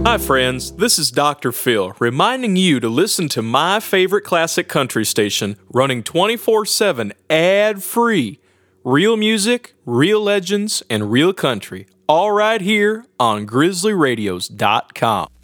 Hi, friends. This is Dr. Phil, reminding you to listen to my favorite classic country station, running 24/7 ad-free. Real music, real legends, and real country, all right here on GrizzlyRadios.com.